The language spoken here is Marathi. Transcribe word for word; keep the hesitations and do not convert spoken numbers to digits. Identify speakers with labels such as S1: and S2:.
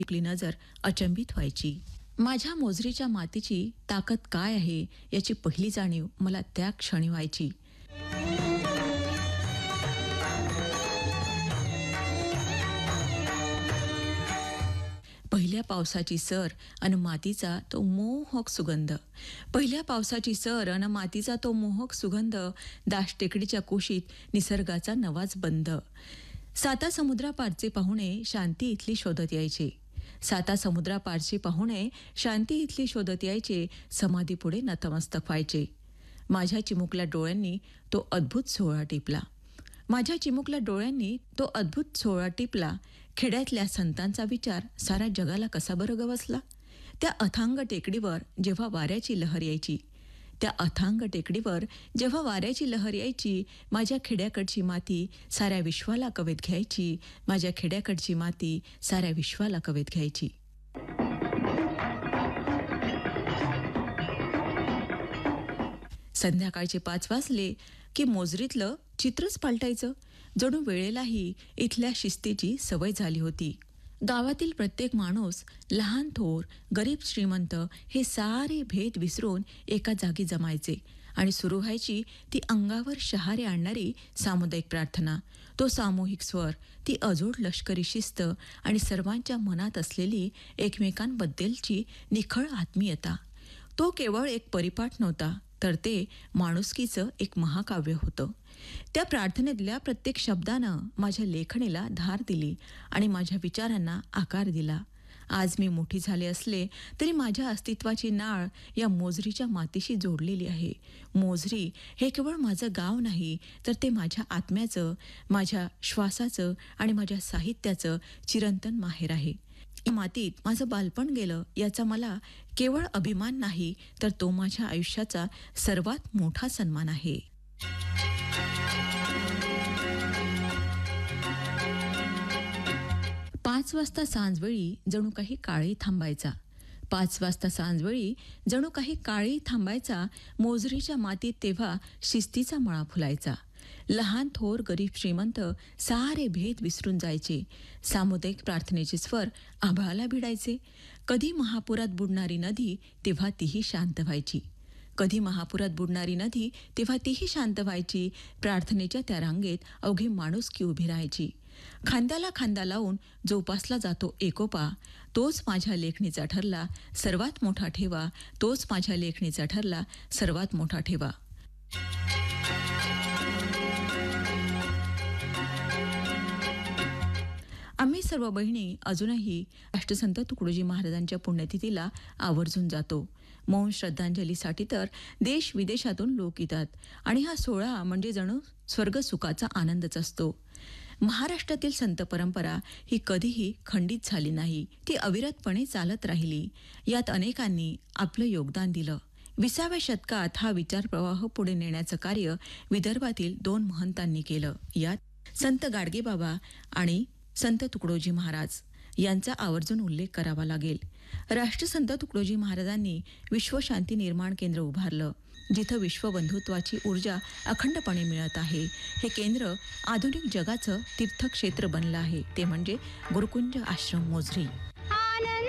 S1: टिपली नजर अचंबित व्हायची. माझ्या मोजरीच्या मातीची ताकद काय आहे याची पहिली जाणीव मला त्या क्षणी व्हायची. पहिल्या पावसाची सर अन मातीचा तो मोहक सुगंध पहिल्या पावसाची सर अन मातीचा तो मोहक सुगंध दाश टेकडीच्या कुशीत निसर्गाचा नवाच बंध. साता समुद्रापारचे पाहुणे शांती इथली शोधत यायचे. साता समुद्रापारचे पाहुणे शांती इथली शोधत यायचे. समाधीपुढे नतमस्तक व्हायचे. माझ्या चिमुकल्या डोळ्यांनी तो अद्भुत सोहळा टिपला. माझ्या चिमुकल्या डोळ्यांनी तो अद्भुत सोहळा टिपला. खेड्यातल्या संतांचा विचार साऱ्या जगाला कसा बरं गवसला. त्या अथांग टेकडीवर जेव्हा वाऱ्याची लहर यायची त्या अथांग टेकडीवर जेव्हा वाऱ्याची लहर यायची माझ्या खेड्याकडची माती साऱ्या विश्वाला कवेत घ्यायची. माझ्या खेड्याकडची माती साऱ्या विश्वाला कवेत घ्यायची. संध्याकाळचे पाच वाजले की मोजरीतलं चित्रच पालटायचं. जणू वेळेलाही इथल्या शिस्तीची सवय झाली होती. गावातील प्रत्येक माणूस लहान थोर गरीब श्रीमंत हे सारे भेद विसरून एका जागी जमायचे आणि सुरू व्हायची ती अंगावर शहारे आणणारी सामुदायिक प्रार्थना. तो सामूहिक स्वर, ती अजोड लष्करी शिस्त आणि सर्वांच्या मनात असलेली एकमेकांबद्दलची निखळ आत्मीयता. तो केवळ एक परिपाठ नव्हता तर ते माणुसकीचं एक महाकाव्य होतं. त्या प्रार्थनेतल्या प्रत्येक शब्दानं माझ्या लेखणीला धार दिली आणि माझ्या विचारांना आकार दिला. आज मी मोठी झाले असले तरी माझ्या अस्तित्वाची नाळ या मोजरीच्या मातीशी जोडलेली आहे. मोजरी हे केवळ माझं गाव नाही तर ते माझ्या आत्म्याचं, माझ्या श्वासाचं आणि माझ्या साहित्याचं चिरंतन माहेर आहे. या मातीत माझं बालपण गेलं याचा मला केवळ अभिमान नाही तर तो माझ्या आयुष्याचा सर्वात मोठा सन्मान आहे. पाच वाजता सांजवेळी जणू काही काळी थांबायचा. पाच वाजता सांजवेळी जणू काही काळी थांबायचा. मोजरीच्या मातीत तेव्हा शिस्तीचा मळा फुलायचा. लहान थोर गरीब श्रीमंत सारे भेद विसरून जायचे. सामुदायिक प्रार्थनेचे स्वर आभाळाला भिडायचे. कधी महापुरात बुडणारी नदी तेव्हा तीही शांत व्हायची. कधी महापुरात बुडणारी नदी तेव्हा तीही शांत व्हायची. प्रार्थनेच्या त्या रांगेत अवघी माणुसकी उभी राहायची. खांद्याला खांदा लावून जोपासला जातो एकोपा, तोच माझ्या लेखणीचा ठरला सर्वात मोठा ठेवा. तोच माझ्या लेखणीचा ठरला सर्वात मोठा ठेवा. आम्ही सर्व बहिणी अजूनही राष्ट्रसंत तुकडोजी महाराजांच्या पुण्यतिथीला आवर्जून जातो. मौन श्रद्धांजलीसाठी तर देश विदेशातून लोक येतात आणि हा सोहळा म्हणजे जणू स्वर्ग सुखाचा आनंदच असतो. महाराष्ट्रातील संत परंपरा ही कधीही खंडित झाली नाही. ती अविरतपणे चालत राहिली. यात अनेकांनी आपलं योगदान दिलं. विसाव्या शतकात हा विचार प्रवाह पुढे नेण्याचं कार्य विदर्भातील दोन महंतांनी केलं. यात संत गाडगेबाबा आणि संत तुकडोजी महाराज यांचा आवर्जून उल्लेख करावा लागेल. राष्ट्रसंत तुकडोजी महाराजांनी विश्वशांती निर्माण केंद्र उभारलं, जिथं विश्वबंधुत्वाची ऊर्जा अखंडपणे मिळत आहे. हे केंद्र आधुनिक जगाचं तीर्थक्षेत्र बनलं आहे. ते म्हणजे गुरुकुंज आश्रम मोजरी.